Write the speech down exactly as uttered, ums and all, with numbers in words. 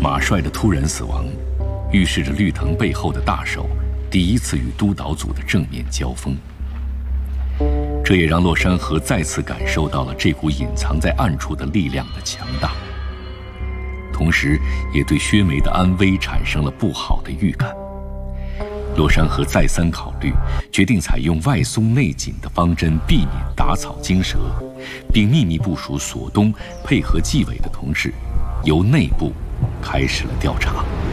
马帅的突然死亡，预示着绿藤背后的大手第一次与督导组的正面交锋。这也让洛山河再次感受到了这股隐藏在暗处的力量的强大，同时也对薛梅的安危产生了不好的预感。洛山河再三考虑，决定采用外松内紧的方针，避免打草惊蛇，并秘密部署索东配合纪委的同志，由内部开始了调查。